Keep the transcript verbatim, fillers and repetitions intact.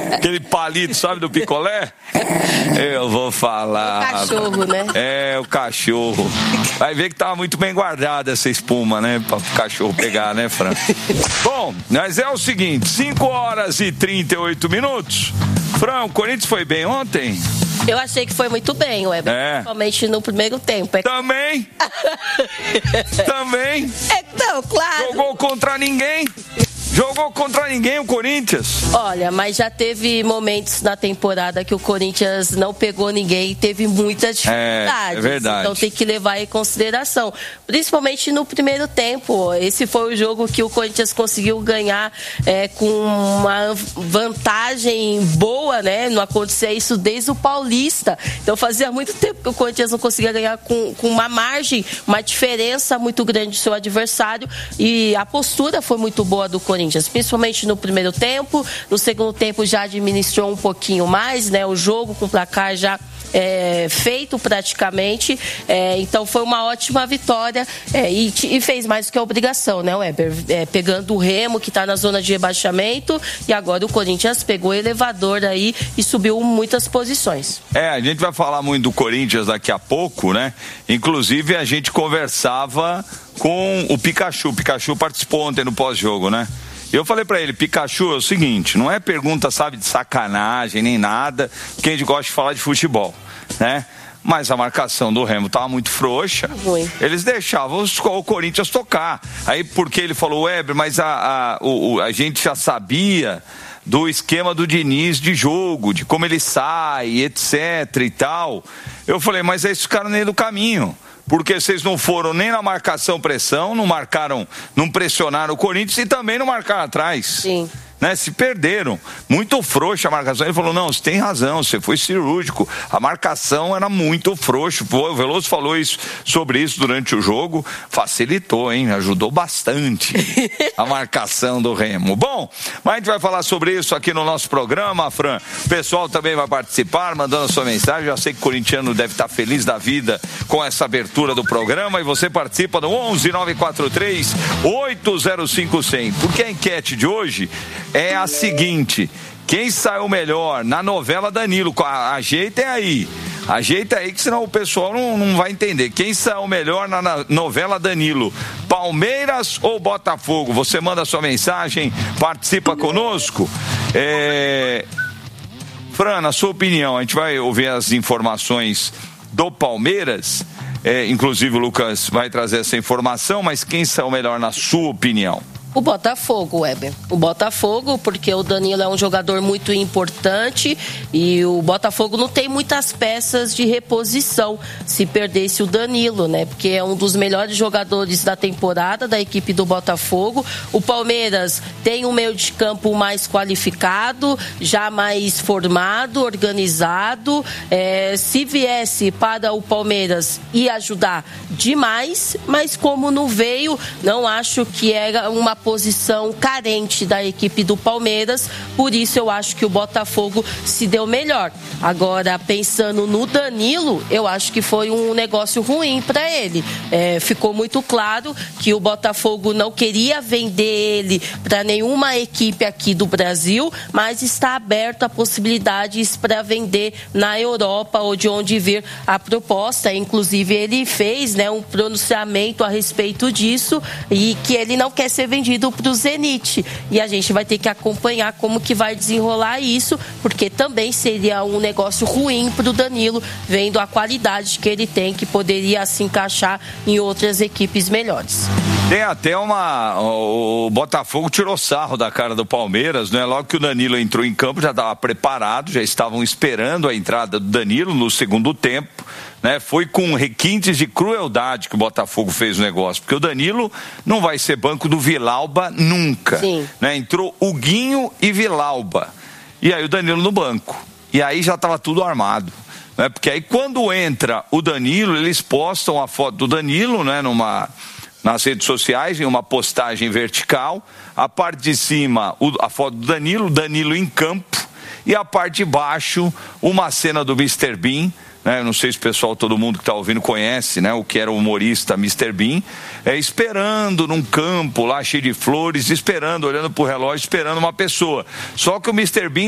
aquele palito, sabe, do picolé? Eu vou falar. O cachorro, né? É, o cachorro. Vai ver que tava muito bem guardada essa espuma, né? Para o cachorro pegar, né, Fran? Bom, mas é o seguinte, cinco horas e trinta e oito minutos. Fran, o Corinthians foi bem ontem? Eu achei que foi muito bem, Weber. É. Principalmente no primeiro tempo. É... Também? Também? É, não, claro. Jogou contra ninguém? Jogou contra ninguém o Corinthians? Olha, mas já teve momentos na temporada que o Corinthians não pegou ninguém e teve muitas dificuldades. É, é verdade. Então tem que levar em consideração. Principalmente no primeiro tempo. Esse foi o jogo que o Corinthians conseguiu ganhar é, com uma vantagem boa, né? Não acontecia isso desde o Paulista. Então fazia muito tempo que o Corinthians não conseguia ganhar com, com uma margem, uma diferença muito grande do seu adversário. E a postura foi muito boa do Corinthians. Principalmente no primeiro tempo, no segundo tempo já administrou um pouquinho mais, né? O jogo com o placar já é, feito praticamente, é, então foi uma ótima vitória é, e, e fez mais do que a obrigação, né, Weber? É, pegando o Remo, que está na zona de rebaixamento, e agora o Corinthians pegou o elevador aí e subiu muitas posições. É, a gente vai falar muito do Corinthians daqui a pouco, né? Inclusive a gente conversava com o Pikachu, o Pikachu participou ontem no pós-jogo, né? Eu falei pra ele, Pikachu, é o seguinte, não é pergunta, sabe, de sacanagem nem nada, porque a gente gosta de falar de futebol, né? Mas a marcação do Remo tava muito frouxa. Ruim. Eles deixavam o Corinthians tocar. Aí porque ele falou, Weber, mas a, a, o, a gente já sabia do esquema do Diniz de jogo, de como ele sai, etc e tal. Eu falei, mas eles ficaram no meio do caminho. Porque vocês não foram nem na marcação-pressão, não marcaram, não pressionaram o Corinthians e também não marcaram atrás. Sim. Né, se perderam, muito frouxa a marcação. Ele falou, não, você tem razão, você foi cirúrgico, a marcação era muito frouxa. O Veloso falou isso, sobre isso durante o jogo, facilitou, hein, ajudou bastante a marcação do Remo. Bom, mas a gente vai falar sobre isso aqui no nosso programa, Fran. O pessoal também vai participar, mandando a sua mensagem. Já sei que o corintiano deve estar feliz da vida com essa abertura do programa, e você participa no onze nove quatro três oito zero cinco zero zero. Porque a enquete de hoje é a seguinte: quem saiu melhor na novela Danilo? Ajeitem aí, ajeita aí que senão o pessoal não, não vai entender. Quem saiu melhor na, na novela Danilo? Palmeiras ou Botafogo? Você manda sua mensagem, participa conosco. É... Fran, na sua opinião, a gente vai ouvir as informações do Palmeiras, é, inclusive o Lucas vai trazer essa informação, mas quem saiu melhor na sua opinião? O Botafogo, Weber. O Botafogo, porque o Danilo é um jogador muito importante e o Botafogo não tem muitas peças de reposição se perdesse o Danilo, né? Porque é um dos melhores jogadores da temporada da equipe do Botafogo. O Palmeiras tem um meio de campo mais qualificado, já mais formado, organizado. É, se viesse para o Palmeiras ia ajudar demais, mas como não veio, não acho que era uma posição carente da equipe do Palmeiras, por isso eu acho que o Botafogo se deu melhor. Agora, pensando no Danilo, eu acho que foi um negócio ruim para ele. É, ficou muito claro que o Botafogo não queria vender ele para nenhuma equipe aqui do Brasil, mas está aberto a possibilidades para vender na Europa ou de onde vir a proposta. Inclusive, ele fez, né, um pronunciamento a respeito disso e que ele não quer ser vendido para o Zenit, e a gente vai ter que acompanhar como que vai desenrolar isso, porque também seria um negócio ruim para o Danilo, vendo a qualidade que ele tem, que poderia se encaixar em outras equipes melhores. Tem até uma... O Botafogo tirou sarro da cara do Palmeiras, né? Logo que o Danilo entrou em campo, já estava preparado, já estavam esperando a entrada do Danilo no segundo tempo, né? Foi com requintes de crueldade que o Botafogo fez o negócio, porque o Danilo não vai ser banco do Vilauba nunca. Sim. Né? Entrou Huguinho e Vilauba, e aí o Danilo no banco, e aí já estava tudo armado. Né? Porque aí quando entra o Danilo, eles postam a foto do Danilo, né? Numa... nas redes sociais, em uma postagem vertical, a parte de cima, a foto do Danilo, Danilo em campo, e a parte de baixo, uma cena do mister Bean, né? Não sei se o pessoal, todo mundo que está ouvindo conhece, né? O que era o humorista mister Bean, é, esperando num campo lá cheio de flores, esperando, olhando para o relógio, esperando uma pessoa. Só que o mister Bean